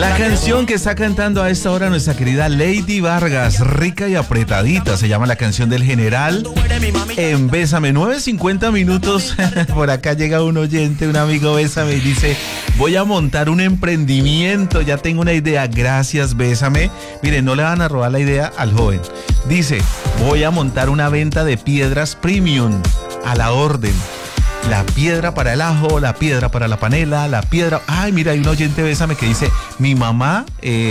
La canción que está cantando a esta hora nuestra querida Lady Vargas, Rica y Apretadita, se llama la canción del General en Bésame. 9:50 minutos. Por acá llega un oyente, un amigo Bésame, y dice: voy a montar un emprendimiento, ya tengo una idea. Gracias, Bésame. Miren, no le van a robar la idea al joven. Dice: voy a montar una venta de piedras premium a la orden. La piedra para el ajo, la piedra para la panela, la piedra... Ay, mira, hay un oyente, Bésame, que dice: mi mamá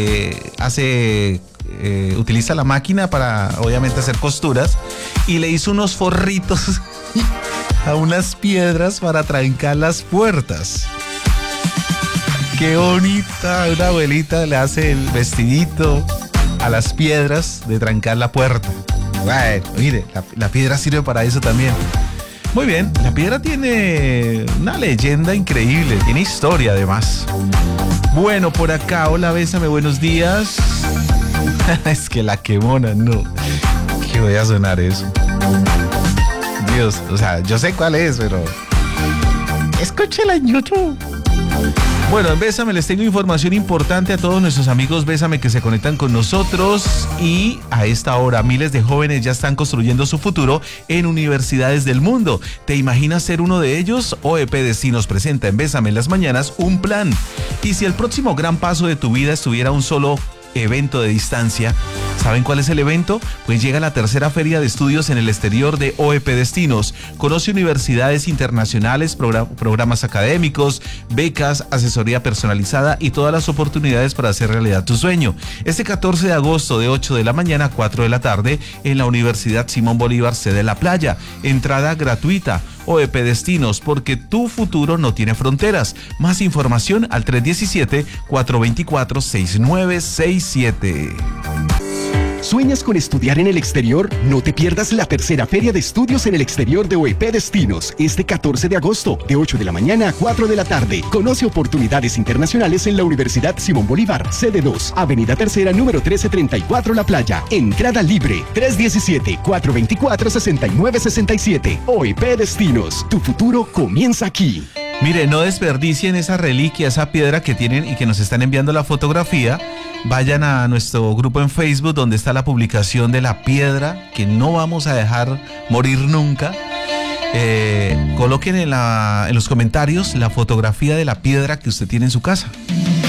utiliza la máquina para, obviamente, hacer costuras, y le hizo unos forritos a unas piedras para trancar las puertas. Qué bonita, una abuelita le hace el vestidito a las piedras de trancar la puerta. Bueno, mire, la piedra sirve para eso también. Muy bien, la piedra tiene una leyenda increíble, tiene historia además. Bueno, por acá, hola Bésame, buenos días. Es que la quemona, no. ¿Qué voy a sonar eso? Dios, o sea, yo sé cuál es, pero... escúchela en YouTube. Bueno, en Bésame les tengo información importante a todos nuestros amigos Bésame que se conectan con nosotros, y a esta hora miles de jóvenes ya están construyendo su futuro en universidades del mundo. ¿Te imaginas ser uno de ellos? OEP Destinos presenta en Bésame en las mañanas un plan. Y si el próximo gran paso de tu vida estuviera un solo evento de distancia, ¿saben cuál es el evento? Pues llega la tercera Feria de Estudios en el Exterior de OEP Destinos. Conoce universidades internacionales, programas académicos, becas, asesoría personalizada y todas las oportunidades para hacer realidad tu sueño. Este 14 de agosto de 8 de la mañana a 4 de la tarde en la Universidad Simón Bolívar, sede La Playa. Entrada gratuita. OEP Destinos, porque tu futuro no tiene fronteras. Más información al 317-424-6967. ¿Sueñas con estudiar en el exterior? No te pierdas la tercera Feria de Estudios en el Exterior de OEP Destinos, este 14 de agosto, de 8 de la mañana a 4 de la tarde. Conoce oportunidades internacionales en la Universidad Simón Bolívar, sede 2, Avenida Tercera, número 1334, La Playa. Entrada libre, 317-424-6967. OEP Destinos, tu futuro comienza aquí. Mire, no desperdicien esa reliquia, esa piedra que tienen y que nos están enviando la fotografía. Vayan a nuestro grupo en Facebook donde está la publicación de la piedra que no vamos a dejar morir nunca. Coloquen en los comentarios la fotografía de la piedra que usted tiene en su casa.